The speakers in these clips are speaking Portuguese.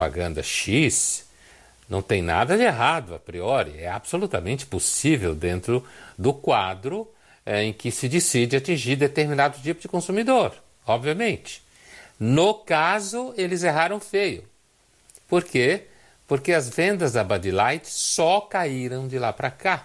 propaganda X, não tem nada de errado a priori, é absolutamente possível dentro do quadro em que se decide atingir determinado tipo de consumidor, obviamente. No caso, eles erraram feio. Por quê? Porque as vendas da Bud Light só caíram de lá para cá.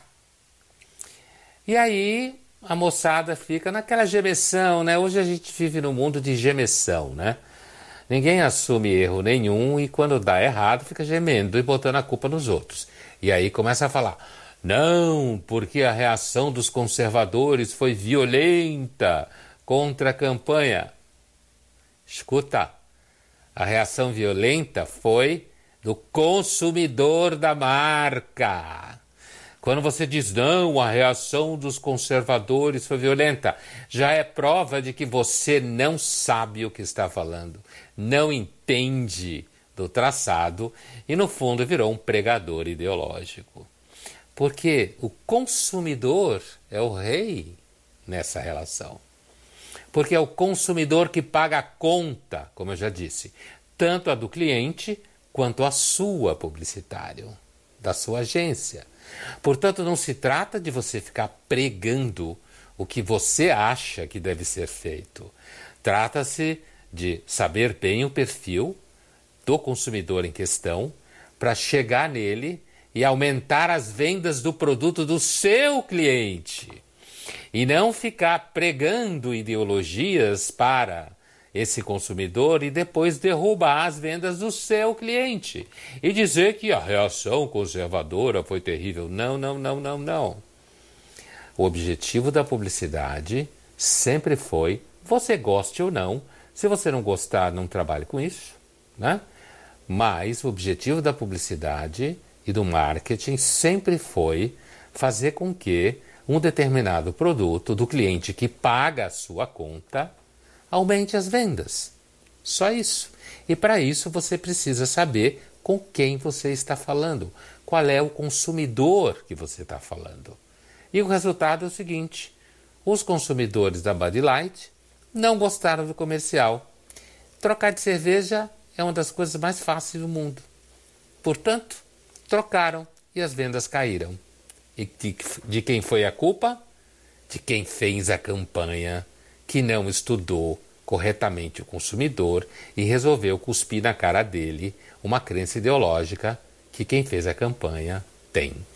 E aí a moçada fica naquela gemessão, né? Hoje a gente vive num mundo de gemessão, né? Ninguém assume erro nenhum e quando dá errado fica gemendo e botando a culpa nos outros. E aí começa a falar, não, porque a reação dos conservadores foi violenta contra a campanha. Escuta, a reação violenta foi do consumidor da marca. Quando você diz, não, a reação dos conservadores foi violenta, já é prova de que você não sabe o que está falando, não entende do traçado e, no fundo, virou um pregador ideológico. Porque o consumidor é o rei nessa relação. Porque é o consumidor que paga a conta, como eu já disse, tanto a do cliente quanto a sua, publicitário, da sua agência. Portanto, não se trata de você ficar pregando o que você acha que deve ser feito. Trata-se de saber bem o perfil do consumidor em questão para chegar nele e aumentar as vendas do produto do seu cliente. E não ficar pregando ideologias para esse consumidor e depois derrubar as vendas do seu cliente. E dizer que a reação conservadora foi terrível. Não, não, não, não, não. O objetivo da publicidade sempre foi, você goste ou não, se você não gostar, não trabalhe com isso, né? Mas o objetivo da publicidade e do marketing sempre foi fazer com que um determinado produto do cliente que paga a sua conta aumente as vendas. Só isso. E para isso você precisa saber com quem você está falando. Qual é o consumidor que você está falando. E o resultado é o seguinte. Os consumidores da Bud Light não gostaram do comercial. Trocar de cerveja é uma das coisas mais fáceis do mundo. Portanto, trocaram e as vendas caíram. E de quem foi a culpa? De quem fez a campanha, que não estudou corretamente o consumidor e resolveu cuspir na cara dele uma crença ideológica que quem fez a campanha tem.